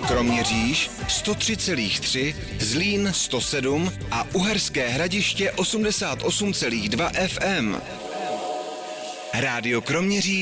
Kroměříž 103,3, Zlín 107 a Uherské Hradiště 88,2 FM. Rádio Kroměříž